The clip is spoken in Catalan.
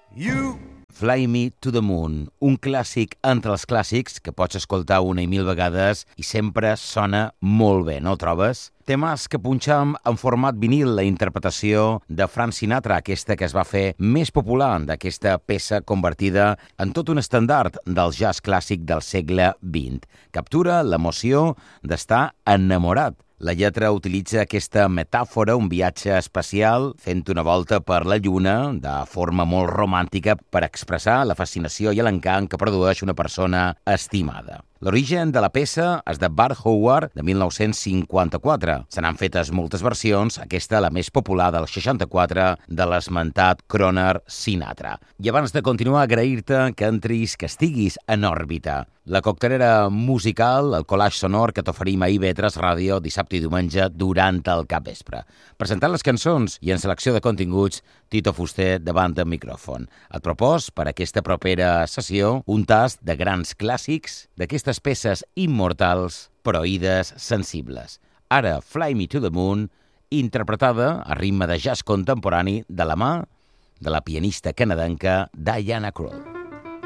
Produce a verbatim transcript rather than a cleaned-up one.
You Fly Me to the Moon, un clàssic entre els clàssics que pots escoltar una i mil vegades i sempre sona molt bé, no trobes? Temes que punxam en format vinil, la interpretació de Frank Sinatra, aquesta que es va fer més popular d'aquesta peça convertida en tot un estàndard del jazz clàssic del segle vint. Captura l'emoció d'estar enamorat. La lletra utilitza aquesta metàfora, un viatge espacial, fent una volta per la Lluna, de forma molt romàntica per expressar la fascinació i l'encant que produeix una persona estimada. L'origen de la peça és de Bud Howard, de mil nou-cents cinquanta-quatre. Se n'han fetes moltes versions, aquesta la més popular del seixanta-quatre de l'esmentat Croner Sinatra. I abans de continuar, agrair-te que entris, que estiguis en òrbita. La coctelera musical, el collage sonor que t'oferim a I V tres Ràdio dissabte i diumenge durant el capvespre. Presentant les cançons i en selecció de continguts, Tito Fuster davant del micròfon. Et propos, per aquesta propera sessió, un tast de grans clàssics d'aquestes peces immortals però oïdes sensibles. Ara, Fly Me to the Moon, interpretada a ritme de jazz contemporani de la mà de la pianista canadenca Diana Krall.